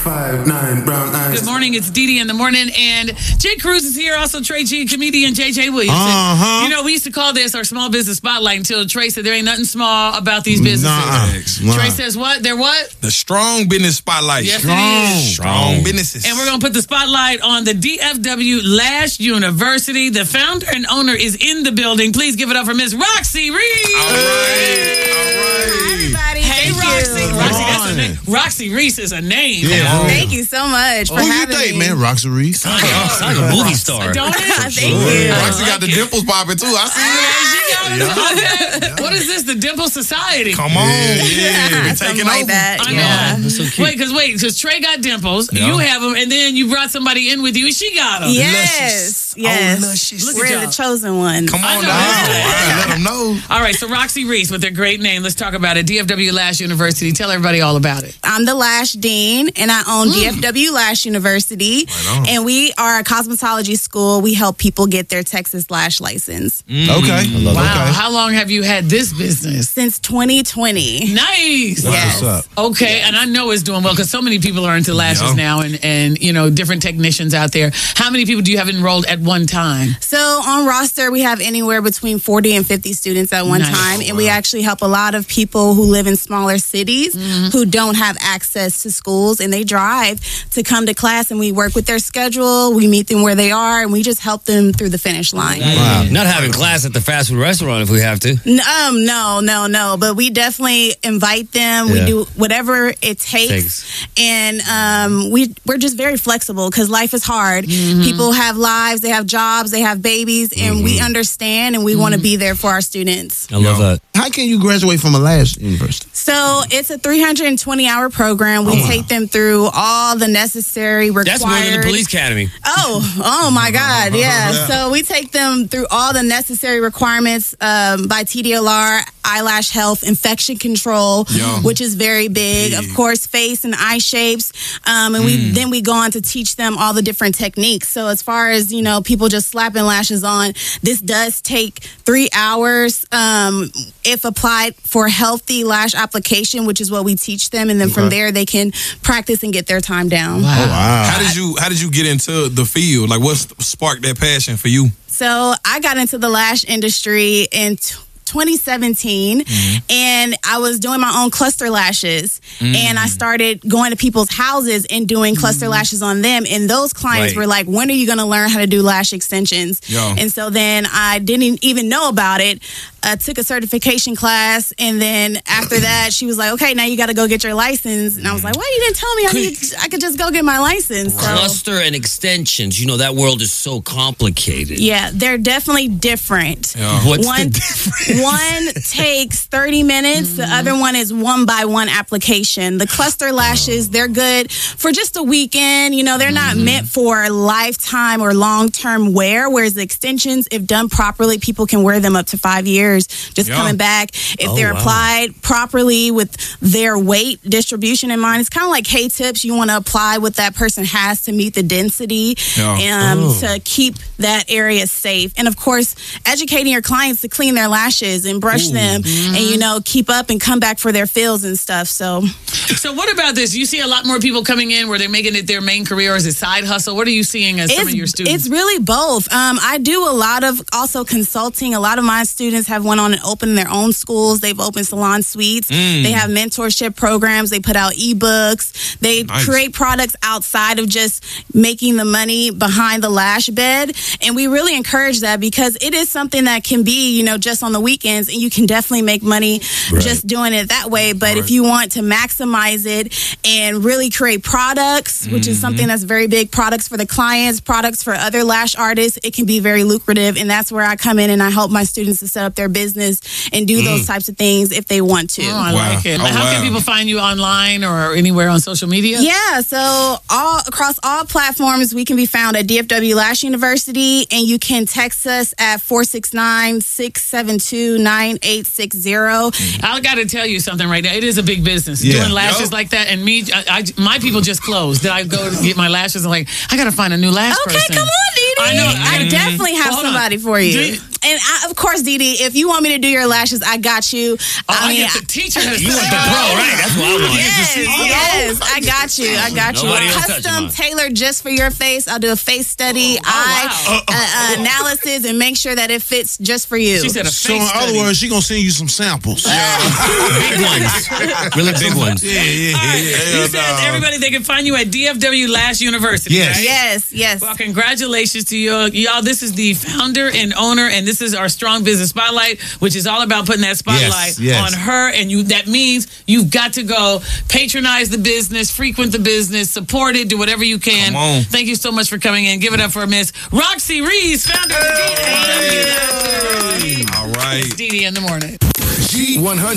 5'9", brown eyes. Good morning, it's Dee Dee in the morning, and Jay Cruz is here, also Trey G, comedian JJ Williams. You know, we used to call this our small business spotlight until Trey said there ain't nothing small about these businesses. Trey says what? They're what? The strong business spotlight. Yes, it is. Strong businesses. And we're going to put the spotlight on the DFW Lash University. The founder and owner is in the building. Please give it up for Miss Roxy Reese. All right. Hi, everybody. Hey, Thank Roxy. you. Roxy, that's a name. Roxy Reese is a name. Yeah. Thank you so much for Who you having think, me. man? Roxy Reese. Sound like a movie star. Don't it? Thank you. Roxy got the dimples popping too. I see you. Okay. What is this? The Dimple Society. Come on. Yeah. We Something taking like over. that. I Yeah. know. That's so cute. Because Trey got dimples, you have them, and then you brought somebody in with you, and she got them. Yes. Yes. Oh, luscious. Look at We're y'all. the chosen ones. Come I on know. down. Yeah. Let them know. All right, so Roxy Reese with their great name. Let's talk about it. DFW Lash University. Tell everybody all about it. I'm the Lash Dean, and I own DFW Lash University. on. And we are a cosmetology school. We help people get their Texas Lash license. Okay. Wow. Okay. How long have you had this business? Since 2020. Nice. Yes. What's up? Okay, and I know it's doing well because so many people are into lashes Yeah. now and you know, different technicians out there. How many people do you have enrolled at one time? So on roster, we have anywhere between 40 and 50 students at one Nice. time. And we actually help a lot of people who live in smaller cities who don't have access to schools, and they drive to come to class, and we work with their schedule. We meet them where they are, and we just help them through the finish line. Not having class at the fast food restaurant if we have to. No. But we definitely invite them. Yeah. We do whatever it takes. And we're just very flexible because life is hard. People have lives, they have jobs, they have babies, and we understand, and we want to be there for our students. I love that. How can you graduate from a Lash University? So it's a 320-hour program. We take them through all the necessary required. That's more than the police academy. Oh my God, yeah. So we take them through all the necessary requirements by TDLR, eyelash health, infection control, which is very big. Of course, face and eye shapes, and we go on to teach them all the different techniques. So as far as people just slapping lashes on, this does take 3 hours if applied for healthy lash application, which is what we teach them, and then from there they can practice and get their time down. Oh, wow. How did you get into the field? Like, what sparked that passion for you? So I got into the lash industry in 2017, and I was doing my own cluster lashes, and I started going to people's houses and doing cluster lashes on them, and those clients were like, when are you going to learn how to do lash extensions? And so then I didn't even know about it. I took a certification class, and then after that, she was like, okay, now you got to go get your license. And I was like, why you didn't tell me I could just go get my license? So, Cluster and extensions. That world is so complicated. yeah, they're definitely different. What's One- the difference? One takes 30 minutes. The other one is one by one application. The cluster lashes, they're good for just a weekend. They're not meant for lifetime or long-term wear, whereas the extensions, if done properly, people can wear them up to 5 years. Just coming back. If they're applied properly with their weight distribution in mind, it's kind of like K-tips. You want to apply what that person has to meet the density to keep that area safe. And of course, educating your clients to clean their lashes and brush them and, keep up and come back for their fills and stuff. So what about this? You see a lot more people coming in where they're making it their main career, or is it side hustle? What are you seeing as some of your students? It's really both. I do a lot of also consulting. A lot of my students have went on and opened their own schools. They've opened salon suites. They have mentorship programs. They put out ebooks. They create products outside of just making the money behind the lash bed. And we really encourage that because it is something that can be, just on the weekends, and you can definitely make money just doing it that way. But if you want to maximize it and really create products, which is something that's very big, products for the clients, products for other lash artists, it can be very lucrative. And that's where I come in and I help my students to set up their business and do those types of things if they want to. I like it. How can people find you online or anywhere on social media? Yeah, so across all platforms, we can be found at DFW Lash University, and you can text us at 469-672-9860. I got to tell you something right now. It is a big business doing lashes like that. And my people just closed. Did I go to get my lashes? I'm like, I got to find a new lash person. Okay, come on, Dee Dee. I know. I definitely have somebody for you. of course, Dee Dee, if you want me to do your lashes, I got you. I get the teacher. You want the pro, right? That's what I want. Yes, I got you. Nobody else touching Custom mine. tailored just for your face. I'll do a face study, analysis, and make sure that it fits just for you. She said a So, face in other study. words, she gonna send you some samples. Big ones. Really big ones. All right. You said everybody, they can find you at DFW Lash University, Yes. right? Yes. Well, congratulations to you. Y'all, this is the founder and owner, and this is our Strong Business Spotlight, which is all about putting that spotlight Yes. on her. And that means you've got to go patronize the business, frequent the business, support it, do whatever you can. Come on. Thank you so much for coming in. Give it up for Miss Roxy Rees, founder of the DFW Lash University. All right. Dee Dee in the morning. G100.